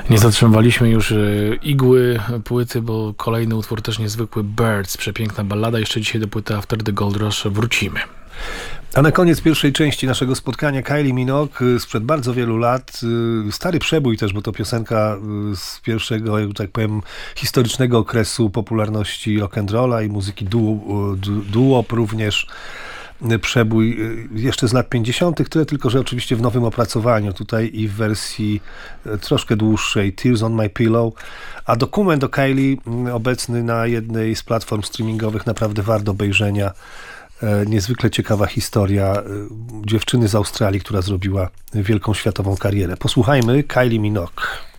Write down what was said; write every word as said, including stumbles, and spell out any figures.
Nie zatrzymywaliśmy już igły płyty, bo kolejny utwór też niezwykły, Birds, przepiękna ballada. Jeszcze dzisiaj do płyty After the Gold Rush wrócimy. A na koniec pierwszej części naszego spotkania Kylie Minogue sprzed bardzo wielu lat. Stary przebój też, bo to piosenka z pierwszego, tak powiem, historycznego okresu popularności rock'n'rolla i muzyki doo-wop również. Przebój jeszcze z lat pięćdziesiątych, tyle tylko, że oczywiście w nowym opracowaniu, tutaj i w wersji troszkę dłuższej, Tears on My Pillow, a dokument o Kylie obecny na jednej z platform streamingowych naprawdę wart obejrzenia. Niezwykle ciekawa historia dziewczyny z Australii, która zrobiła wielką światową karierę. Posłuchajmy Kylie Minogue.